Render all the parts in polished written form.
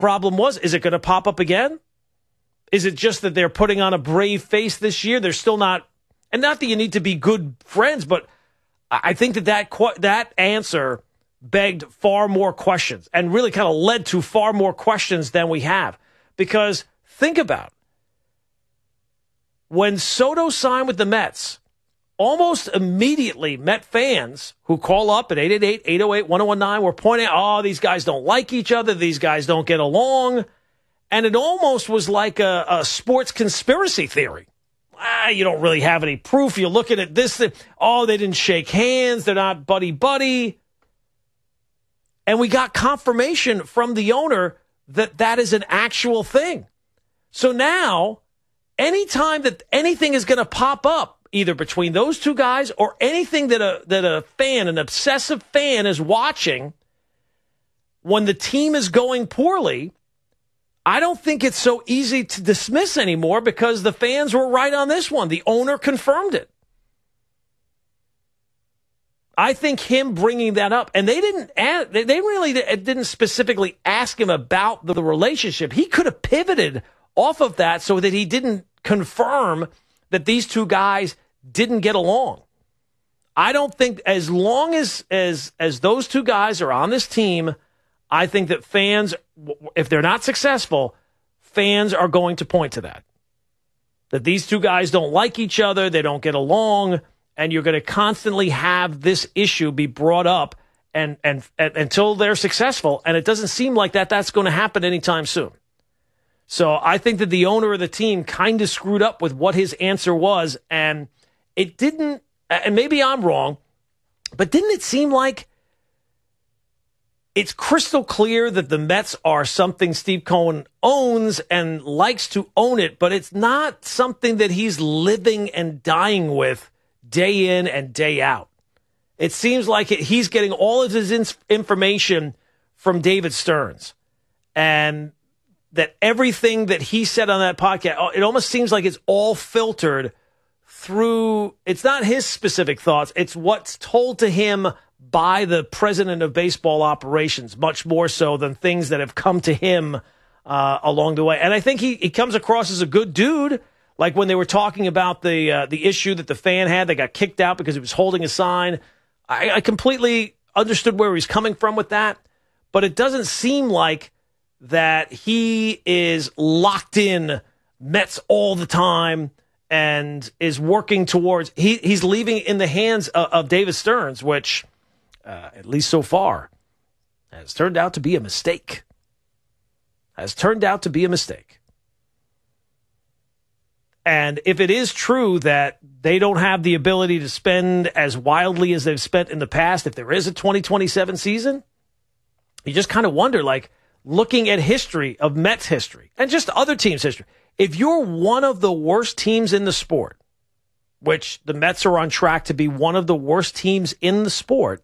problem was. Is it going to pop up again? Is it just that they're putting on a brave face this year? They're still not, and not that you need to be good friends, but I think that answer begged far more questions and really kind of led to far more questions than we have. Because think about it. When Soto signed with the Mets, almost immediately Met fans who call up at 888-808-1019 were pointing out, these guys don't like each other, these guys don't get along. And it almost was like a sports conspiracy theory. You don't really have any proof. You're looking at this, they didn't shake hands, they're not buddy-buddy. And we got confirmation from the owner that is an actual thing. So now, anytime that anything is going to pop up, either between those two guys or anything that a fan, an obsessive fan, is watching, when the team is going poorly, I don't think it's so easy to dismiss anymore because the fans were right on this one. The owner confirmed it. I think him bringing that up, and they really didn't specifically ask him about the relationship. He could have pivoted off of that so that he didn't confirm that these two guys didn't get along. I don't think as long as those two guys are on this team, I think that fans, if they're not successful, fans are going to point to that. That these two guys don't like each other, they don't get along, and you're going to constantly have this issue be brought up and until they're successful, and it doesn't seem like that's going to happen anytime soon. So I think that the owner of the team kind of screwed up with what his answer was, and it didn't, and maybe I'm wrong, but didn't it seem like it's crystal clear that the Mets are something Steve Cohen owns and likes to own it, but it's not something that he's living and dying with day in and day out. It seems like he's getting all of his information from David Stearns, and that everything that he said on that podcast, it almost seems like it's all filtered through, it's not his specific thoughts, it's what's told to him by the president of baseball operations, much more so than things that have come to him along the way. And I think he comes across as a good dude. Like when they were talking about the issue that the fan had, they got kicked out because he was holding a sign. I completely understood where he's coming from with that, but it doesn't seem like that he is locked in Mets all the time and is working towards, he's leaving in the hands of David Stearns, which, at least so far, has turned out to be a mistake. And if it is true that they don't have the ability to spend as wildly as they've spent in the past, if there is a 2027 season, you just kind of wonder, like, looking at history of Mets history and just other teams' history, if you're one of the worst teams in the sport, which the Mets are on track to be one of the worst teams in the sport,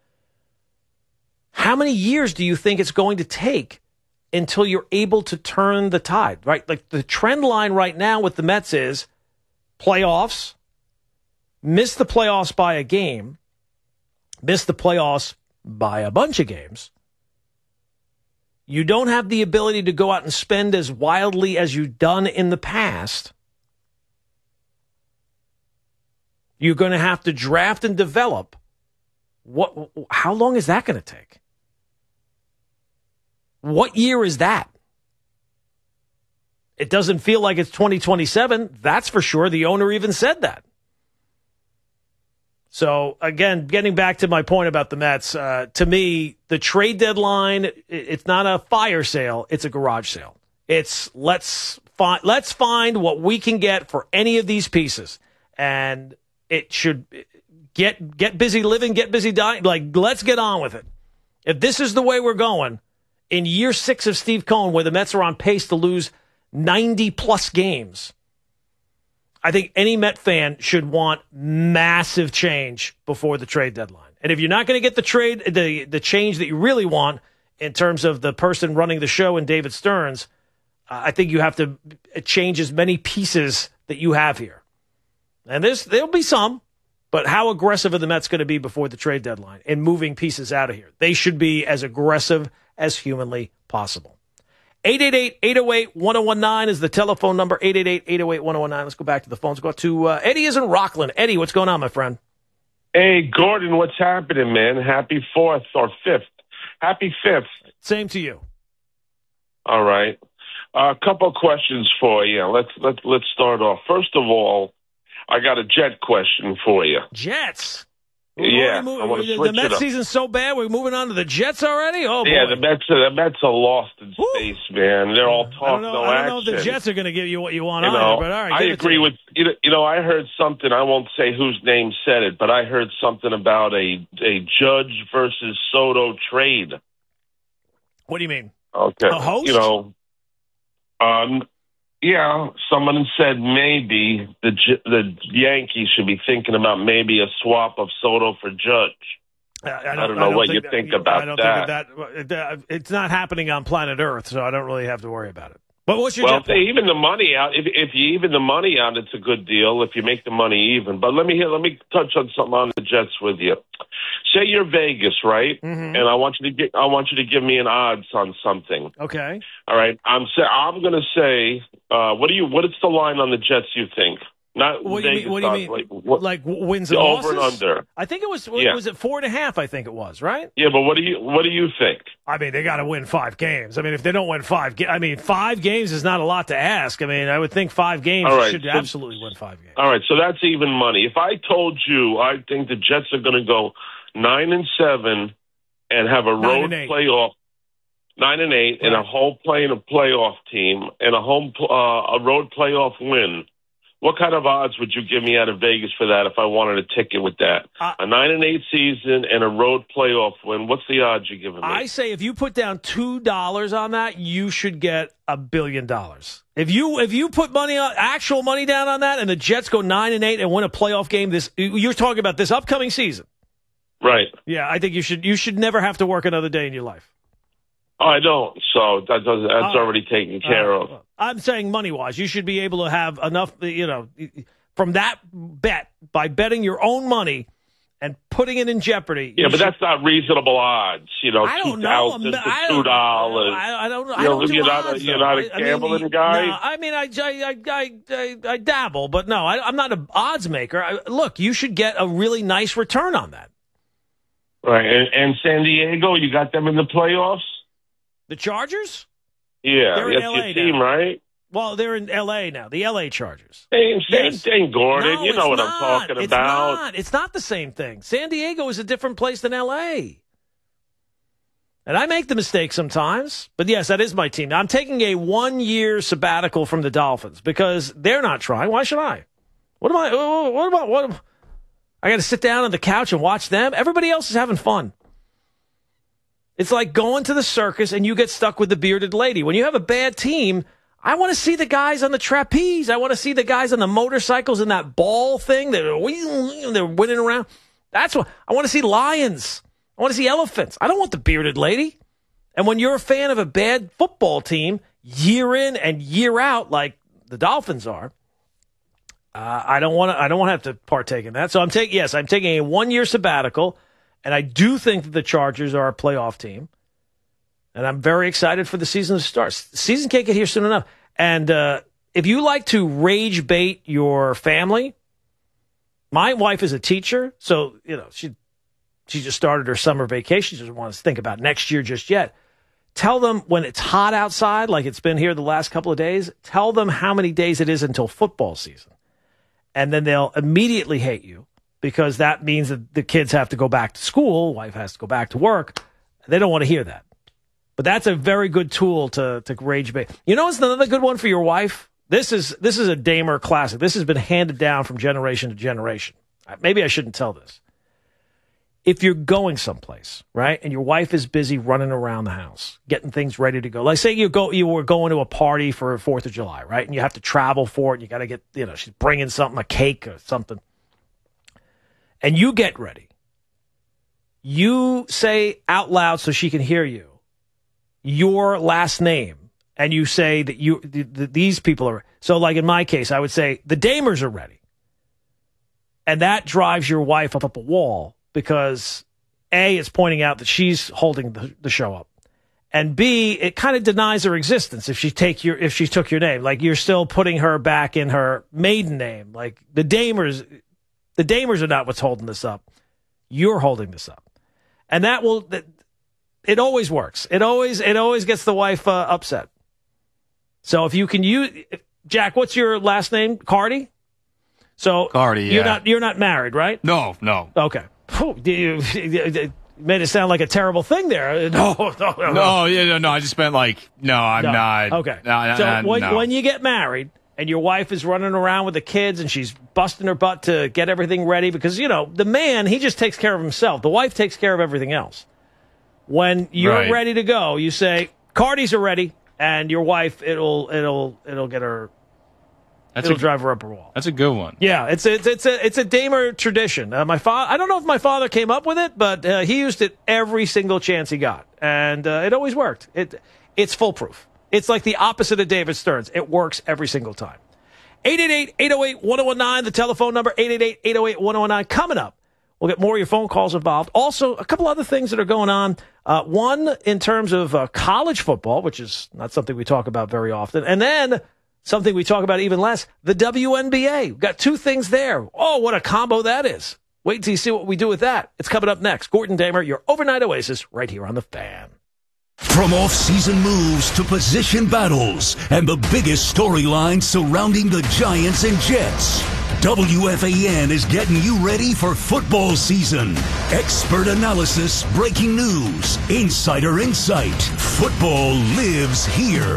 how many years do you think it's going to take until you're able to turn the tide, right? Like the trend line right now with the Mets is playoffs, miss the playoffs by a game, miss the playoffs by a bunch of games. You don't have the ability to go out and spend as wildly as you've done in the past. You're going to have to draft and develop. How long is that going to take? What year is that? It doesn't feel like it's 2027. That's for sure. The owner even said that. So, again, getting back to my point about the Mets, to me, the trade deadline, it's not a fire sale. It's a garage sale. It's let's find what we can get for any of these pieces. And it should get busy living, get busy dying. Like, let's get on with it. If this is the way we're going, in year 6 of Steve Cohen, where the Mets are on pace to lose 90-plus games, I think any Met fan should want massive change before the trade deadline. And if you're not going to get the change that you really want in terms of the person running the show and David Stearns, I think you have to change as many pieces that you have here. And there'll be some, but how aggressive are the Mets going to be before the trade deadline in moving pieces out of here? They should be as aggressive as humanly possible. 888-808-1019 is the telephone number, 888-808-1019. Let's go back to the phones. Go to Eddie is in Rockland. Eddie, what's going on, my friend? Hey, Gordon, what's happening, man? Happy 4th or 5th. Happy 5th. Same to you. All right. A couple of questions for you. Let's start off. First of all, I got a Jet question for you. Jets? Yeah, I want to switch the Mets season's so bad, we're moving on to the Jets already? Oh, boy. Yeah, the Mets are lost in space, man. They're all talk, no action. I don't know if the Jets are going to give you what you want either, but all right. I agree with, I heard something, I won't say whose name said it, but I heard something about a Judge versus Soto trade. What do you mean? Okay. A host? Yeah, someone said maybe the Yankees should be thinking about maybe a swap of Soto for Judge. I don't know what you think about that. It's not happening on planet Earth, so I don't really have to worry about it. But what's your if they even the money out, if you even the money out, it's a good deal. If you make the money even, but let me touch on something on the Jets with you. Say you're Vegas, right? Mm-hmm. And I want you to give me an odds on something. Okay. All right. I'm going to say, what is the line on the Jets? You think? Not what Vegas. What do you mean? Like wins and losses? Over and under. I think it was. Was it 4.5? I think it was, right? Yeah, but what do you think? I mean, they got to win 5 games. I mean, if they don't win 5 games, 5 games is not a lot to ask. I mean, I would think 5 games should absolutely win 5 games. All right, so that's even money. If I told you, I think the Jets are going to go 9-7 and have a road playoff. 9-8 right. And a whole playoff team and a road playoff win. What kind of odds would you give me out of Vegas for that if I wanted a ticket with that? A 9-8 season and a road playoff win. What's the odds you're giving me? I say if you put down $2 on that, you should get $1 billion. If you put actual money down on that, and the Jets go 9-8 and win a playoff game, you're talking about this upcoming season, right? Yeah, I think you should never have to work another day in your life. Oh, I don't. So that's already taken care of. I'm saying money-wise, you should be able to have enough, from that bet, by betting your own money and putting it in jeopardy. Yeah, but that's not reasonable odds. I don't know. $2,000 to $2. I don't know. You're not a gambling guy? No, I mean, I dabble, but no, I'm not an odds maker. Look, you should get a really nice return on that. Right, and San Diego, you got them in the playoffs? The Chargers? Yeah, they're in LA your team, now. Right? Well, they're in L.A. now, the L.A. Chargers. Same thing, Gordon. No, you know what I'm talking about. It's not the same thing. San Diego is a different place than L.A. And I make the mistake sometimes. But, yes, that is my team. Now, I'm taking a 1-year sabbatical from the Dolphins because they're not trying. Why should I? What I got to sit down on the couch and watch them? Everybody else is having fun. It's like going to the circus and you get stuck with the bearded lady. When you have a bad team, I want to see the guys on the trapeze. I want to see the guys on the motorcycles in that ball thing. They're winning around. That's what I want to see. Lions. I want to see elephants. I don't want the bearded lady. And when you're a fan of a bad football team, year in and year out, like the Dolphins are, I don't want to have to partake in that. So I'm taking a 1-year sabbatical. And I do think that the Chargers are a playoff team. And I'm very excited for the season to start. The season can't get here soon enough. And if you like to rage bait your family, my wife is a teacher. So, she just started her summer vacation. She doesn't want to think about next year just yet. Tell them when it's hot outside, like it's been here the last couple of days, tell them how many days it is until football season. And then they'll immediately hate you. Because that means that the kids have to go back to school, wife has to go back to work. They don't want to hear that. But that's a very good tool to rage bait. You know what's another good one for your wife? This is a Damer classic. This has been handed down from generation to generation. Maybe I shouldn't tell this. If you're going someplace, right, and your wife is busy running around the house, getting things ready to go. Like say you were going to a party for 4th of July, right, and you have to travel for it, and you got to get, she's bringing something, a cake or something. And you get ready. You say out loud so she can hear you your last name. And you say that these people are. So like in my case, I would say the Damers are ready. And that drives your wife up a wall because A, it's pointing out that she's holding the show up. And B, it kind of denies her existence if she took your name. Like, you're still putting her back in her maiden name. Like, the Damers are not what's holding this up. You're holding this up. And it always works. It always gets the wife upset. So if you can use, Jack, what's your last name? Cardi? So Cardi, yeah. You're not married, right? No. Okay. You made it sound like a terrible thing there. No. I just meant I'm not. Okay. No, when you get married and your wife is running around with the kids and she's busting her butt to get everything ready because, the man, he just takes care of himself. The wife takes care of everything else. When you're ready to go, you say, Cardi's are ready, and your wife, it'll get her. It'll drive her up her wall. That's a good one. Yeah, it's a Damer tradition. My father, I don't know if my father came up with it, but he used it every single chance he got, and it always worked. It's foolproof. It's like the opposite of David Stearns. It works every single time. 888-808-1019, the telephone number, 888-808-1019. Coming up, we'll get more of your phone calls involved. Also, a couple other things that are going on. One, in terms of college football, which is not something we talk about very often. And then something we talk about even less, the WNBA. We've got two things there. Oh, what a combo that is. Wait until you see what we do with that. It's coming up next. Gordon Damer, your overnight oasis, right here on The Fan. From off-season moves to position battles and the biggest storylines surrounding the Giants and Jets, WFAN is getting you ready for football season. Expert analysis, breaking news, insider insight. Football lives here.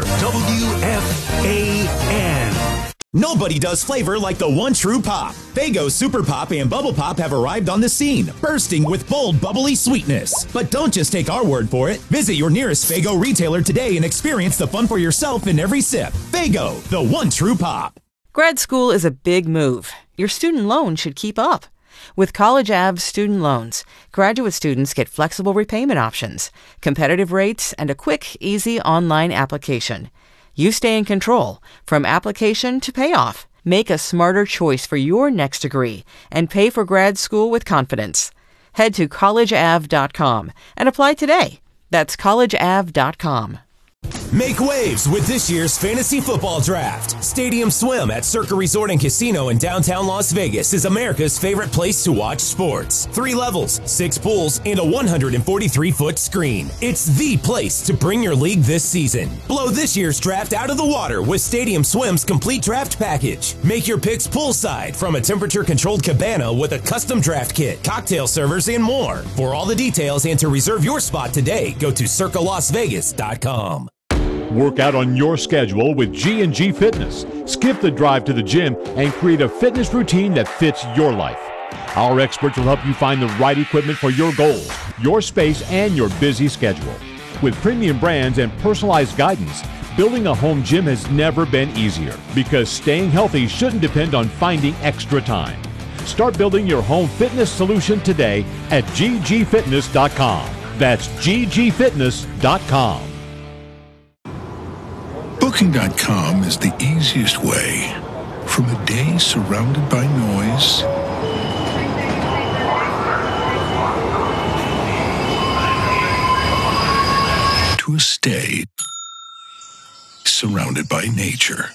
WFAN. Nobody does flavor like the one true pop. Faygo Super Pop and Bubble Pop have arrived on the scene, bursting with bold, bubbly sweetness. But don't just take our word for it. Visit your nearest Faygo retailer today and experience the fun for yourself in every sip. Faygo, the one true pop. Grad school is a big move. Your student loan should keep up. With College Ave student loans, graduate students get flexible repayment options, competitive rates, and a quick, easy online application. You stay in control from application to payoff. Make a smarter choice for your next degree and pay for grad school with confidence. Head to collegeave.com and apply today. That's collegeave.com. Make waves with this year's fantasy football draft. Stadium Swim at Circa Resort and Casino in downtown Las Vegas is America's favorite place to watch sports. 3 levels, 6 pools, and a 143-foot screen. It's the place to bring your league this season. Blow this year's draft out of the water with Stadium Swim's complete draft package. Make your picks poolside from a temperature-controlled cabana with a custom draft kit, cocktail servers, and more. For all the details and to reserve your spot today, go to circalasvegas.com. Work out on your schedule with G&G Fitness. Skip the drive to the gym and create a fitness routine that fits your life. Our experts will help you find the right equipment for your goals, your space, and your busy schedule. With premium brands and personalized guidance, building a home gym has never been easier because staying healthy shouldn't depend on finding extra time. Start building your home fitness solution today at ggfitness.com. That's ggfitness.com. Booking.com is the easiest way. From a day surrounded by noise to a stay surrounded by nature.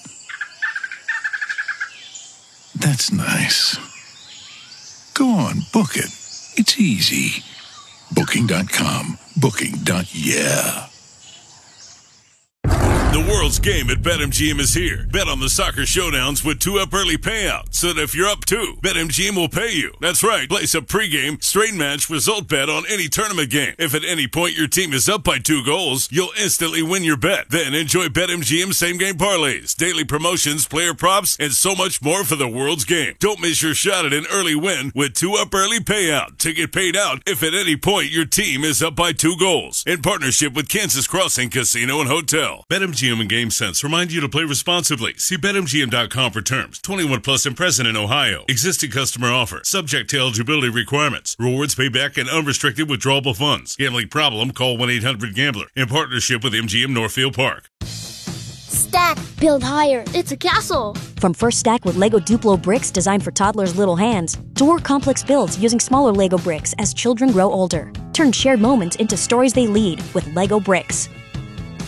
That's nice. Go on, book it. It's easy. Booking.com. Booking.yeah. The world's game at BetMGM is here. Bet on the soccer showdowns with 2-up early payout, so that if you're up 2, BetMGM will pay you. That's right. Place a pregame, straight match result bet on any tournament game. If at any point your team is up by 2 goals, you'll instantly win your bet. Then enjoy BetMGM same-game parlays, daily promotions, player props, and so much more for the world's game. Don't miss your shot at an early win with 2-up early payout to get paid out if at any point your team is up by 2 goals. In partnership with Kansas Crossing Casino and Hotel. BetMGM and GameSense remind you to play responsibly. See BetMGM.com for terms. 21 plus and present in Ohio. Existing customer offer. Subject to eligibility requirements. Rewards payback and unrestricted withdrawable funds. Gambling problem? Call 1-800-GAMBLER. In partnership with MGM Northfield Park. Stack, build higher. It's a castle. From First Stack with Lego Duplo bricks designed for toddlers' little hands, to more complex builds using smaller Lego bricks as children grow older. Turn shared moments into stories they lead with Lego bricks.